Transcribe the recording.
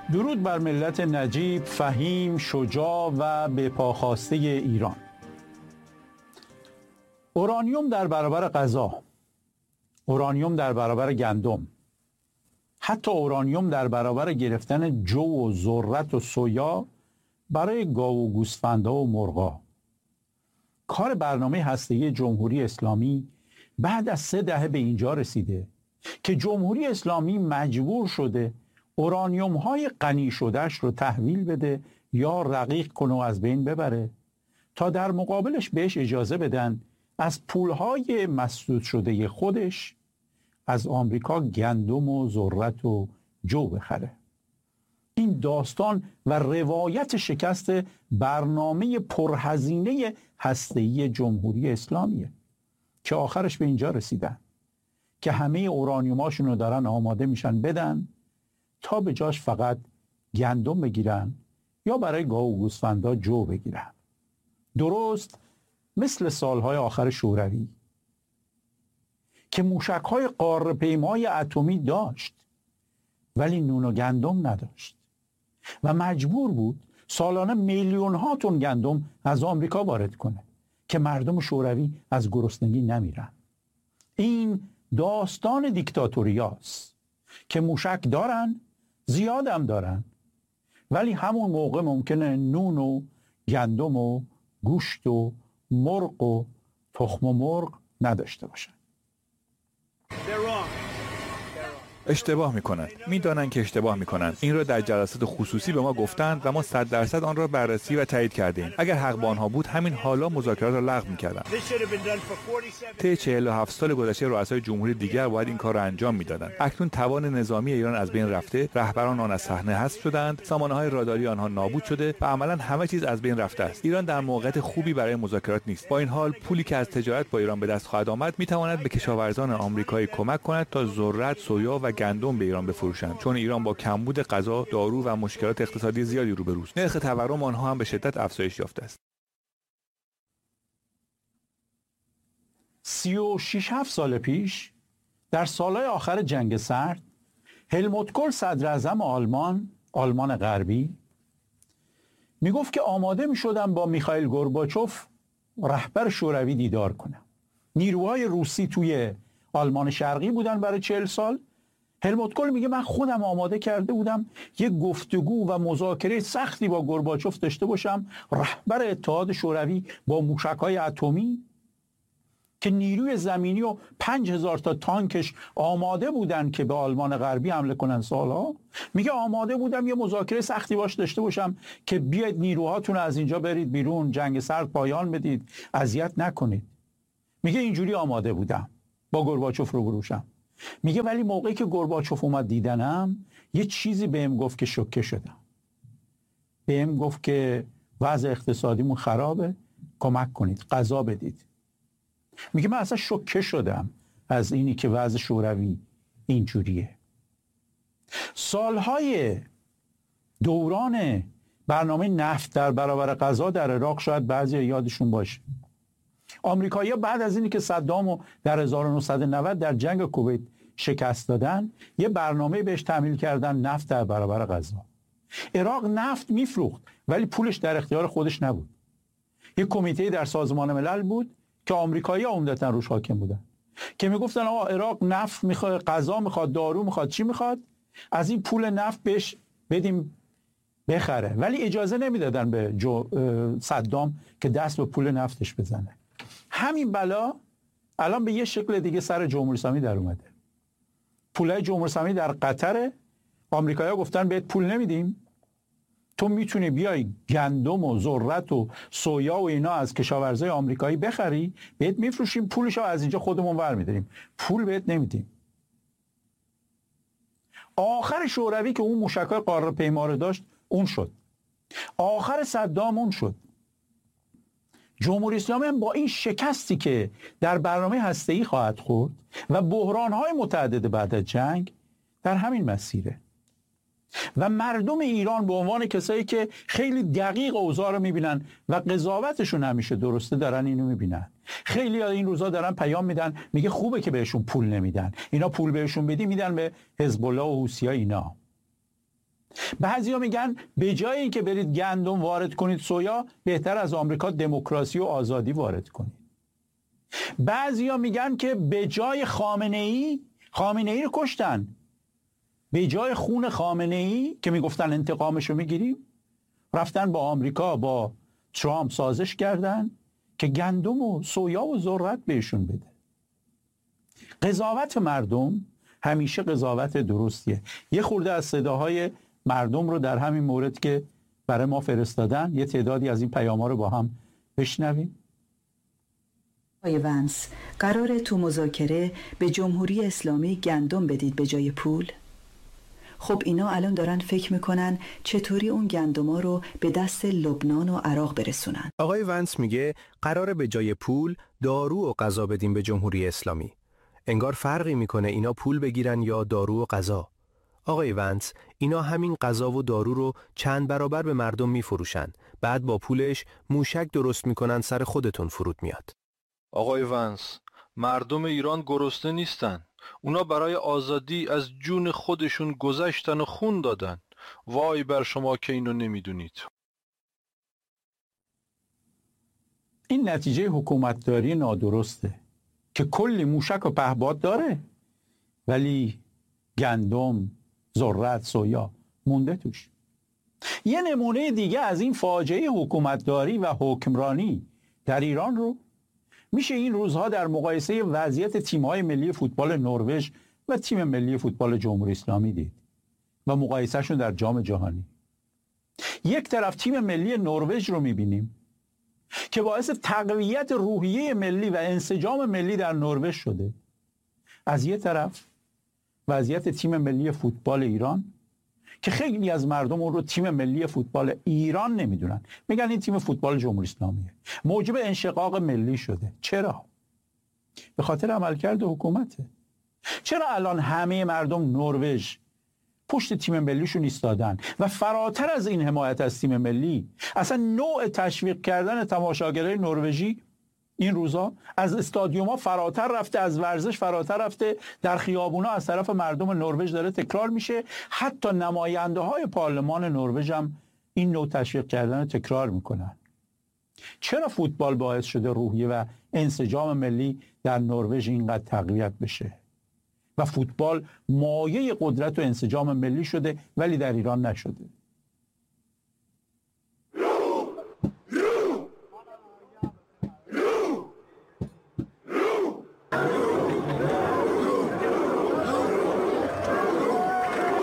درود بر ملت نجیب، فهیم، شجاع و بپاخاسته ایران. اورانیوم در برابر غذا، اورانیوم در برابر گندم، حتی اورانیوم در برابر گرفتن جو و ذرت و سویا برای گاو و گوسفندها و مرغا. کار برنامه هسته‌ای جمهوری اسلامی بعد از 3 دهه به اینجا رسیده که جمهوری اسلامی مجبور شده اورانیوم های غنی شدهش رو تحویل بده یا رقیق کنه و از بین ببره تا در مقابلش بهش اجازه بدن از پولهای مسدود شده خودش از آمریکا گندم و ذرت و جو بخره. این داستان و روایت شکست برنامه پرهزینه هسته‌ای جمهوری اسلامیه که آخرش به اینجا رسیدن که همه اورانیوماشون رو دارن آماده میشن بدن تا به جاش فقط گندم بگیرن یا برای گاو و گوسفندا جو بگیرن. درست مثل سالهای آخر شوروی که موشک‌های قاره‌پیمای اتمی داشت ولی نون و گندم نداشت و مجبور بود سالانه میلیون‌ها تن گندم از آمریکا وارد کنه که مردم شوروی از گرسنگی نمیرن. این داستان دیکتاتوریاست که موشک دارن، زیادم دارن، ولی همون موقع ممکنه نون و گندم و گوشت و مرغ و تخم مرغ نداشته باشن. اشتباه میکنند. میدانند که اشتباه میکنند. این را در جلسات خصوصی به ما گفتند و ما 100% آن را بررسی و تایید کردیم. اگر حق با آنها بود همین حالا مذاکرات را لغو میکردند. طی 47 سال گذشته رؤسای جمهوری دیگر باید این کار را انجام میدادند. اکنون توان نظامی ایران از بین رفته، رهبران آن از صحنه حذف شدند، سامانه‌های راداری آنها نابود شده و عملاً همه چیز از بین رفته است. ایران در موقعیت خوبی برای مذاکرات نیست. با این حال پولی که از تجارت با ایران به دست خواهد آمد میتواند به کشاورزان آمریکایی کمک کند تا ذرت، سویا و گندم به ایران بفروشند، چون ایران با کمبود غذا، دارو و مشکلات اقتصادی زیادی روبروست. نرخ تورم آنها هم به شدت افزایش یافته است. 36 سال پیش در سالهای آخر جنگ سرد هلموت کول صدر اعظم آلمان غربی میگفت که آماده میشدم با میخائیل گورباچوف رهبر شوروی دیدار کنم. نیروهای روسی توی آلمان شرقی بودن برای 40 سال. هلموت کول میگه من خودم آماده کرده بودم یک گفتگو و مذاکره سختی با گورباچوف داشته باشم، رهبر اتحاد شوروی با موشک‌های اتمی که نیروی زمینی و 5000 تا تانکش آماده بودن که به آلمان غربی حمله کنن سالها. میگه آماده بودم یه مذاکره سختی باش داشته باشم که بیاید نیروهاتون از اینجا برید بیرون، جنگ سرد پایان بدید، اذیت نکنید. میگه اینجوری آماده بودم با گورباچوف رو بروشم. میگه ولی موقعی که گورباچوف اومد دیدنم یه چیزی بهم گفت که شوکه شدم. بهم گفت که وضع اقتصادیمون خرابه، کمک کنید، غذا بدید. میگه من اصلا شوکه شدم از اینی که وضع شوروی اینجوریه. سالهای دوران برنامه نفت در برابر غذا در عراق شاید بعضی یادشون باشه. آمریکایی‌ها بعد از اینی که صدامو در 1990 در جنگ کویت شکست دادن یه برنامه بهش تحمیل کردن نفت در برابر غذا. عراق نفت میفروخت ولی پولش در اختیار خودش نبود. یه کمیته در سازمان ملل بود که آمریکایی‌ها عمدتاً روش حاکم بودن که میگفتن آقا عراق نفت میخواد، غذا میخواد، دارو میخواد، چی میخواد، از این پول نفت بهش بدیم بخره، ولی اجازه نمیدادن به صدام که دست به پول نفتش بزنه. همین بلا الان به یه شکل دیگه سر جمهوری اسلامی در اومده. پولای جمهوری اسلامی در قطر، آمریکایی‌ها گفتن بهت پول نمیدیم، تو میتونی بیای گندم و ذرت و سویا و اینا از کشاورزای آمریکایی بخری، بهت میفروشیم، پولشو از اینجا خودمون برمی‌داریم، پول بهت نمیدیم. آخر شوروی که اون موشک‌های قاره‌پیما رو داشت اون شد. آخر صدام اون شد. جمهوری اسلامی هم با این شکستی که در برنامه هسته‌ای خواهد خورد و بحران‌های متعدد بعد از جنگ در همین مسیره و مردم ایران به عنوان کسایی که خیلی دقیق اوضاع رو میبینن و قضاوتشون همیشه درسته دارن اینو میبینن. خیلی این روزا دارن پیام میدن میگه خوبه که بهشون پول نمیدن، اینا پول بهشون بدی میدن به حزب الله و حوثی‌ها. اینا بعضیا میگن به جای اینکه برید گندم وارد کنید سویا، بهتر از آمریکا دموکراسی و آزادی وارد کنید. بعضیا میگن که به جای خامنه ای رو کشتن، به جای خون خامنه ای که میگفتن انتقامشو میگیریم، رفتن با آمریکا با ترامپ سازش کردن که گندم و سویا و ذرت بهشون بده. قضاوت مردم همیشه قضاوت درستیه. یه خورده از صداهای مردم رو در همین مورد که برای ما فرستادن، یه تعدادی از این پیام‌ها رو با هم بشنویم. آقای ونس، قراره تو مذاکره به جمهوری اسلامی گندم بدید به جای پول؟ خب اینا الان دارن فکر میکنن چطوری اون گندما رو به دست لبنان و عراق برسونن. آقای ونس میگه قراره به جای پول دارو و غذا بدیم به جمهوری اسلامی. انگار فرقی میکنه اینا پول بگیرن یا دارو و غذا. آقای ونس، اینا همین غذا و دارو رو چند برابر به مردم میفروشن. بعد با پولش موشک درست میکنن سر خودتون فرود میاد. آقای ونس، مردم ایران گرسنه نیستن. اونا برای آزادی از جون خودشون گذشتن و خون دادن. وای بر شما که اینو نمیدونید. این نتیجه حکومتداری نادرسته که کلی موشک و پهپاد داره ولی گندم، ذرت، سویا مونده توش. یه نمونه دیگه از این فاجعه حکومتداری و حکمرانی در ایران رو میشه این روزها در مقایسه وضعیت تیم‌های ملی فوتبال نروژ و تیم ملی فوتبال جمهوری اسلامی دید و مقایسهشون در جام جهانی. یک طرف تیم ملی نروژ رو میبینیم که باعث تقویت روحیه ملی و انسجام ملی در نروژ شده. از یک طرف وضعیت تیم ملی فوتبال ایران که خیلی از مردم اون رو تیم ملی فوتبال ایران نمیدونن، میگن این تیم فوتبال جمهوری اسلامیه، موجب انشقاق ملی شده. چرا؟ به خاطر عملکرد حکومته. چرا الان همه مردم نروژ پشت تیم ملیشون ایستادن و فراتر از این حمایت از تیم ملی، اصلا نوع تشویق کردن تماشاگرای نروژی این روزا از استادیوم‌ها فراتر رفته، از ورزش فراتر رفته، در خیابونا از طرف مردم نروژ داره تکرار میشه. حتی نماینده‌های پارلمان نروژ هم این نوع تشویق کردن رو تکرار میکنن. چرا فوتبال باعث شده روحیه و انسجام ملی در نروژ اینقدر تقویت بشه و فوتبال مایه قدرت و انسجام ملی شده ولی در ایران نشده؟